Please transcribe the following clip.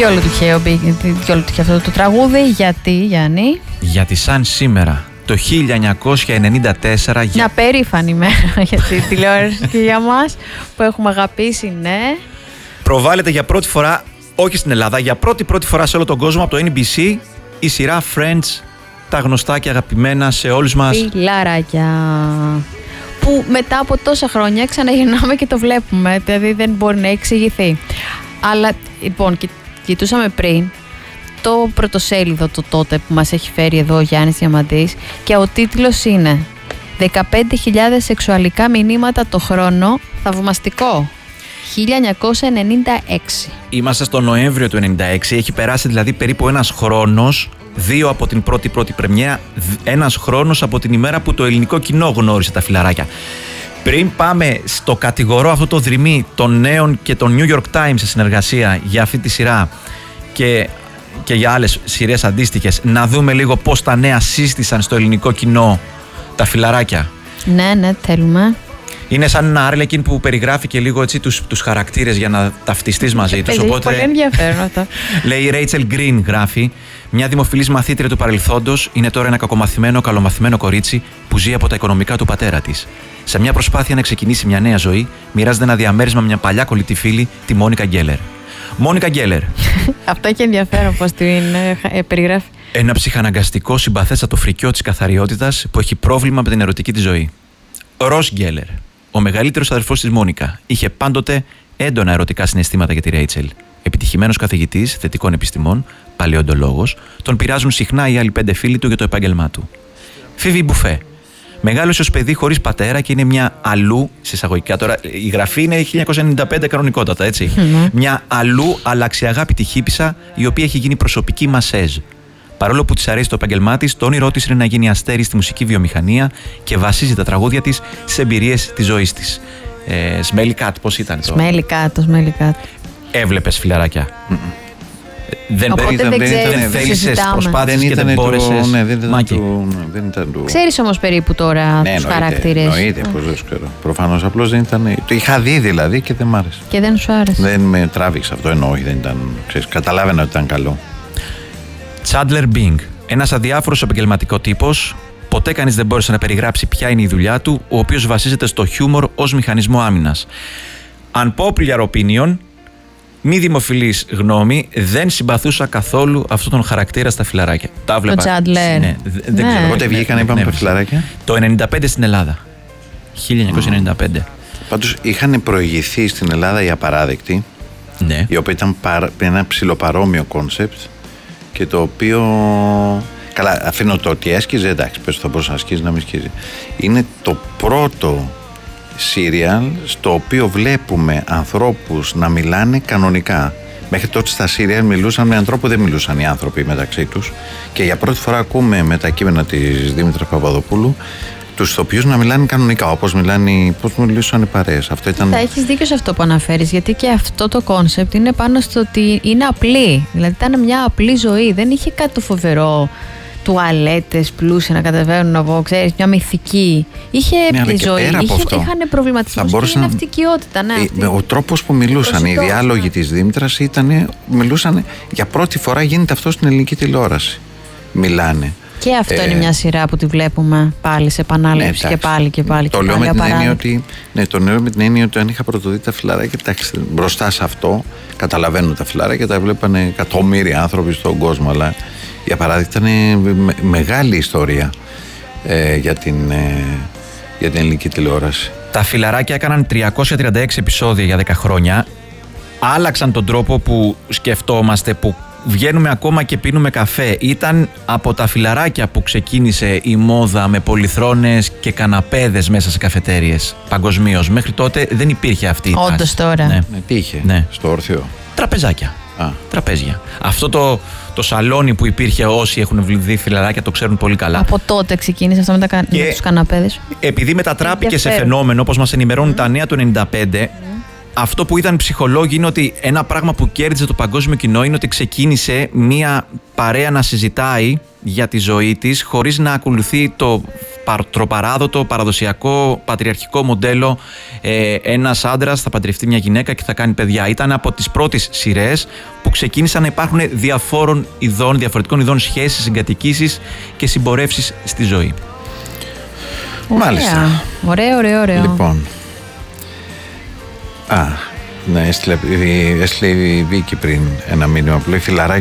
Τι όλο τυχαίο αυτό το τραγούδι, γιατί Γιάννη? Γιατί σαν σήμερα το 1994... Μια περήφανη μέρα για τη τηλεόραση και για μας που έχουμε αγαπήσει, ναι. Προβάλλεται για πρώτη φορά, όχι στην Ελλάδα, για πρώτη φορά σε όλο τον κόσμο από το NBC η σειρά Friends, τα γνωστά και αγαπημένα σε όλους μας φιλαράκια, που μετά από τόσα χρόνια ξαναγυρνάμε και το βλέπουμε, δηλαδή δεν μπορεί να εξηγηθεί. Αλλά λοιπόν, κοιτούσαμε πριν το πρωτοσέλιδο το τότε που μας έχει φέρει εδώ ο Γιάννης Διαμαντής και ο τίτλος είναι 15.000 σεξουαλικά μηνύματα το χρόνο, θαυμαστικό, 1996. Είμαστε στο Νοέμβριο του 1996, έχει περάσει δηλαδή περίπου ένας χρόνος, 2 από την πρώτη πρεμιέρα, ένας χρόνος από την ημέρα που το ελληνικό κοινό γνώρισε τα φιλαράκια. Πριν πάμε στο κατηγορώ αυτό το δρυμί των νέων και των New York Times σε συνεργασία για αυτή τη σειρά και για άλλες σειρές αντίστοιχες, να δούμε λίγο πώς τα νέα σύστησαν στο ελληνικό κοινό τα φιλαράκια. Ναι, θέλουμε. Είναι σαν ένα Άρλεκιν που περιγράφει και λίγο έτσι τους χαρακτήρες για να ταυτιστείς μαζί τους. Οπότε πολύ ενδιαφέρον αυτό. Λέει η Ρέιτσελ Γκριν, γράφει, μια δημοφιλής μαθήτρια του παρελθόντος είναι τώρα ένα κακομαθημένο, καλομαθημένο κορίτσι που ζει από τα οικονομικά του πατέρα της. Σε μια προσπάθεια να ξεκινήσει μια νέα ζωή, μοιράζεται ένα διαμέρισμα με μια παλιά κολλητή φίλη, τη Μόνικα Γκέλλερ. Μόνικα Γκέλλερ. Αυτό έχει ενδιαφέρον πώς την περιγράφει. Ένα ψυχαναγκαστικό συμπαθέστατο φρικιό της καθαριότητας που έχει πρόβλημα με την ερωτική της ζωή. Ρος Γκέλλερ, ο μεγαλύτερος αδερφός της Μόνικα, είχε πάντοτε έντονα ερωτικά συναισθήματα για τη Ρέιτσελ. Επιτυχημένος καθηγητής θετικών επιστημών, παλαιοντολόγος, τον πειράζουν συχνά οι άλλοι 5 φίλοι του για το επάγγελμά του. Φίβι Μπουφέ. Μεγάλωσε ως παιδί χωρίς πατέρα και είναι μια αλλού, σε εισαγωγικά τώρα, η γραφή είναι 1995 κανονικότατα, έτσι. Μια αλλού αλλά αξιαγάπητη χίπισσα, η οποία έχει γίνει προσωπική μασέζ. Παρόλο που της αρέσει το επάγγελμά της, το όνειρό της είναι να γίνει αστέρι στη μουσική βιομηχανία και βασίζει τα τραγούδια της σε εμπειρίες της ζωής της. Smelly Cat, πώς ήταν το? Smelly Cat. Έβλεπες φιλαράκια? Δεν θέλησες, προσπάθησες και δεν μπόρεσες. Δεν ήταν του... Ξέρεις όμως περίπου τώρα τους χαρακτήρες? Εννοείται, πώς δεν ξέρω. Προφανώς, απλώς δεν ήταν... Το είχα δει δηλαδή και δεν μ' άρεσε. Και δεν σου άρεσε? Δεν με τράβηξε αυτό, εννοώ, δεν ήταν... Ξέρεις, καταλάβαινα ότι ήταν καλό. Τσάντλερ Μπινγκ, ένας αδιάφορος επαγγελματικό τύπος. Ποτέ κανείς δεν μπόρεσε να περιγράψει ποια είναι η δουλειά του, ο οποίος βασίζεται στο χιούμορ ως μηχανισμό άμυνας. Unpopular opinion, μη δημοφιλής γνώμη, δεν συμπαθούσα καθόλου αυτόν τον χαρακτήρα στα φιλαράκια. Τα βλέπα. Το Τσάντλερ. Ναι, δεν ξέρω. Πότε βγήκαν, είπαμε, τα φιλαράκια? Το 1995 στην Ελλάδα. 1995. Πάντως είχαν προηγηθεί στην Ελλάδα οι Απαράδεκτοι, ναι, η οποία ήταν ένα ψιλοπαρόμοιο κόνσεπτ και το οποίο... Καλά, αφήνω το ότι έσκιζε, εντάξει, πες θα μπορούσε να σκίζει, να μην σκίζει. Είναι το πρώτο σύριαλ στο οποίο βλέπουμε ανθρώπους να μιλάνε κανονικά. Μέχρι τότε στα σύριαλ μιλούσαν με ανθρώπου, δεν μιλούσαν οι άνθρωποι μεταξύ τους. Και για πρώτη φορά ακούμε με τα κείμενα της Δήμητρας Παπαδοπούλου τους ηθοποιούς να μιλάνε κανονικά, όπως μιλούσαν οι παρέες. Αυτό ήταν... Θα έχεις δίκιο σε αυτό που αναφέρεις, γιατί και αυτό το κόνσεπτ είναι πάνω στο ότι είναι απλή. Δηλαδή ήταν μια απλή ζωή, δεν είχε κάτι το φοβερό. Τουαλέτες πλούσια να κατεβαίνουν από, ξέρεις, μια μυθική. Είχε ζωή, είχαν προβληματισμό και ναυτικιότητα. Ναι, ο τρόπος που μιλούσαν, οι διάλογοι της Δήμητρας μιλούσαν, για πρώτη φορά γίνεται αυτό στην ελληνική τηλεόραση. Μιλάνε. Και αυτό είναι μια σειρά που τη βλέπουμε πάλι σε επανάληψη, ναι, και πάλι. Το λέω με την έννοια ότι, το λέω με την έννοια ότι αν είχα πρωτοδεί τα φιλαράκια, μπροστά σε αυτό καταλαβαίνω τα φιλαράκια, τα βλέπανε εκατομμύρια άνθρωποι στον κόσμο, αλλά για παράδειγμα ήταν μεγάλη ιστορία για την ελληνική τηλεόραση. Τα φιλαράκια έκαναν 336 επεισόδια για 10 χρόνια. Άλλαξαν τον τρόπο που σκεφτόμαστε, που βγαίνουμε ακόμα και πίνουμε καφέ. Ήταν από τα φιλαράκια που ξεκίνησε η μόδα με πολυθρόνες και καναπέδες μέσα σε καφετέριες παγκοσμίως. Μέχρι τότε δεν υπήρχε αυτή η τάση. Όντως τώρα. Ναι, τι είχε, ναι, στο Όρθιο? Τραπεζάκια. Τραπέζια. Αυτό το σαλόνι που υπήρχε, όσοι έχουν δει φιλαράκια το ξέρουν πολύ καλά. Από τότε ξεκίνησε αυτό με τους καναπέδες. Επειδή μετατράπηκε σε φαινόμενο, όπως μας ενημερώνουν τα νέα του 1995, αυτό που είδαν οι ψυχολόγοι είναι ότι ένα πράγμα που κέρδισε το παγκόσμιο κοινό είναι ότι ξεκίνησε μία παρέα να συζητάει για τη ζωή της χωρίς να ακολουθεί τροπαράδοτο, παραδοσιακό, πατριαρχικό μοντέλο. Ένας άντρας θα παντρευτεί μια γυναίκα και θα κάνει παιδιά. Ήταν από τις πρώτες σειρές που ξεκίνησαν να υπάρχουν διαφορετικών ειδών σχέσεις, συγκατοικήσεις και συμπορεύσεις στη ζωή. Μάλιστα. Ωραίο. Λοιπόν. Ναι, έστειλε η Βίκη πριν ένα μήνυμα που λέει: φιλαράκι